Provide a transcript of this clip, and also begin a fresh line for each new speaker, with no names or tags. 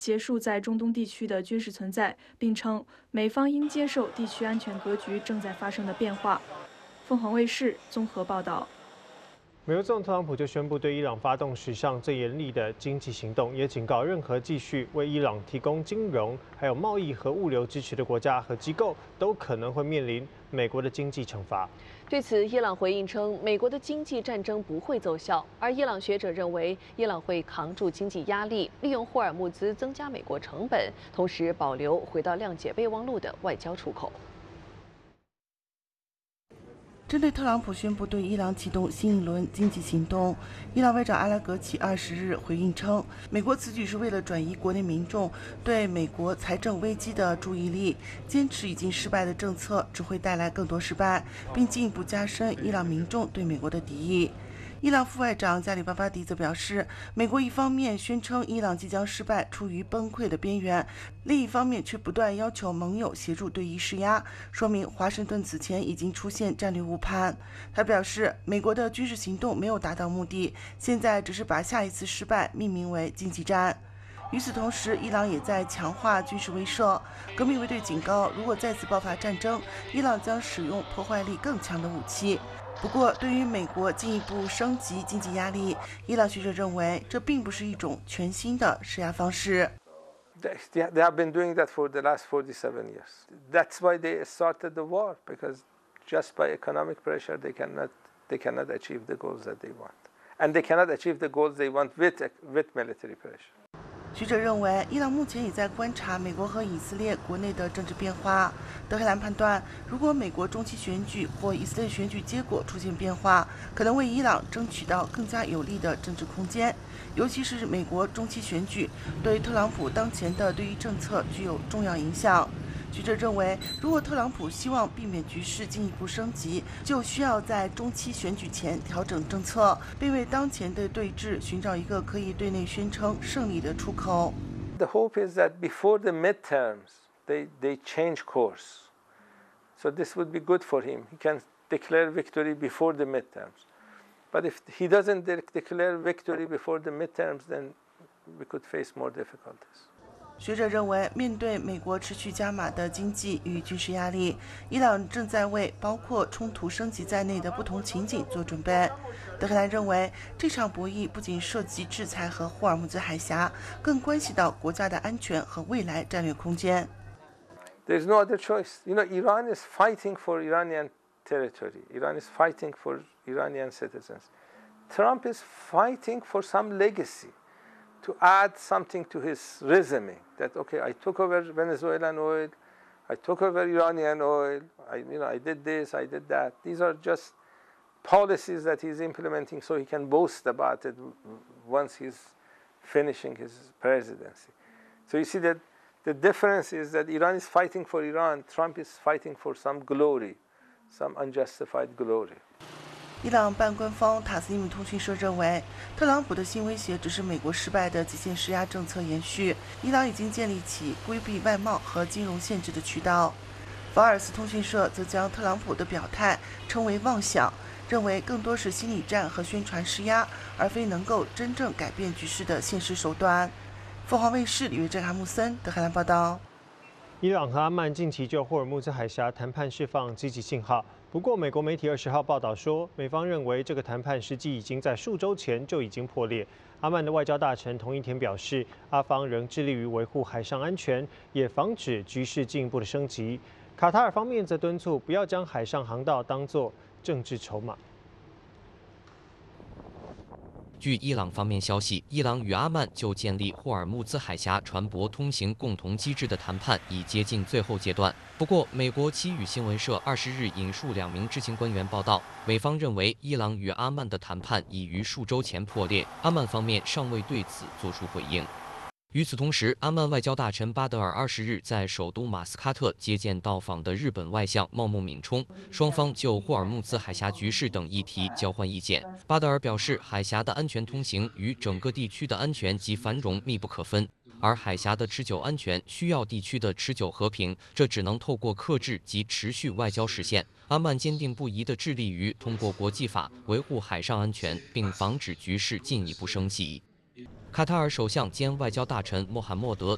结束在中东地区的军事存在，并称美方应接受地区安全格局正在发生的变化。凤凰卫视综合报道。
美国总统特朗普就宣布对伊朗发动史上最严厉的经济行动，也警告任何继续为伊朗提供金融、还有贸易和物流支持的国家和机构，都可能会面临美国的经济惩罚。
对此，伊朗回应称，美国的经济战争不会奏效，而伊朗学者认为，伊朗会扛住经济压力，利用霍尔木兹增加美国成本，同时保留回到谅解备忘录的外交出口。
针对特朗普宣布对伊朗启动新一轮经济行动，伊朗外长阿拉格齐20日回应称，美国此举是为了转移国内民众对美国财政危机的注意力，坚持已经失败的政策只会带来更多失败，并进一步加深伊朗民众对美国的敌意。 伊朗副外长加里巴法迪则表示，美国一方面宣称伊朗即将失败，处于崩溃的边缘，另一方面却不断要求盟友协助对伊施压，说明华盛顿此前已经出现战略误判。他表示，美国的军事行动没有达到目的，现在只是把下一次失败命名为经济战。 与此同时，伊朗也在强化军事威慑。革命卫队警告，如果再次爆发战争，伊朗将使用破坏力更强的武器。不过，对于美国进一步升级经济压力，伊朗学者认为这并不是一种全新的施压方式。
They have been doing that for the last 47 years. That's why they started the war, because just by economic pressure they cannot achieve the goals that they want, and they cannot achieve the goals they want with military pressure.
学者认为，伊朗目前也在观察美国和以色列国内的政治变化。德黑兰判断，如果美国中期选举或以色列选举结果出现变化，可能为伊朗争取到更加有利的政治空间。尤其是美国中期选举对特朗普当前的对伊政策具有重要影响。 学者认为，如果特朗普希望避免局势进一步升级，就需要在中期选举前调整政策，并为当前的对峙寻找一个可以对内宣称胜利的出口。
The hope is that before the midterms, they change course. So this would be good for him. He can declare victory before the midterms. But if he doesn't declare victory before the midterms, then we could face more difficulties.
学者认为，面对美国持续加码的经济与军事压力，伊朗正在为包括冲突升级在内的不同情景做准备。德黑兰认为，这场博弈不仅涉及制裁和霍尔木兹海峡，更关系到国家的安全和未来战略空间。
There's no other choice. You know, Iran is fighting for Iranian territory. Iran is fighting for Iranian citizens. Trump is fighting for some legacy. To add something to his resume, that okay, I took over Venezuelan oil, I took over Iranian oil, I did this, I did that. These are just policies that he's implementing so he can boast about it once he's finishing his presidency. So you see that the difference is that Iran is fighting for Iran, Trump is fighting for some glory, some unjustified glory.
伊朗半官方塔斯尼姆通讯社认为，特朗普的新威胁只是美国失败的极限施压政策延续。伊朗已经建立起规避外贸和金融限制的渠道。法尔斯通讯社则将特朗普的表态称为妄想，认为更多是心理战和宣传施压，而非能够真正改变局势的现实手段。凤凰卫视李约珍、哈穆森、德黑兰报道。
伊朗和阿曼近期就霍尔木兹海峡谈判释放积极信号。不过，美国媒体20号报道说，美方认为这个谈判实际已经在数周前就已经破裂。阿曼的外交大臣同一天表示，阿方仍致力于维护海上安全，也防止局势进一步的升级。卡塔尔方面则敦促不要将海上航道当作政治筹码。
据伊朗方面消息，伊朗与阿曼就建立霍尔木兹海峡船舶通行共同机制的谈判已接近最后阶段。不过，美国七语新闻社20日引述2名知情官员报道，美方认为伊朗与阿曼的谈判已于数周前破裂，阿曼方面尚未对此作出回应。与此同时，阿曼外交大臣巴德尔20日在首都马斯喀特接见到访的日本外相茂木敏充，双方就霍尔木兹海峡局势等议题交换意见。巴德尔表示，海峡的安全通行与整个地区的安全及繁荣密不可分，而海峡的持久安全需要地区的持久和平，这只能透过克制及持续外交实现。阿曼坚定不移地致力于通过国际法维护海上安全，并防止局势进一步升级。卡塔尔首相兼外交大臣穆罕默德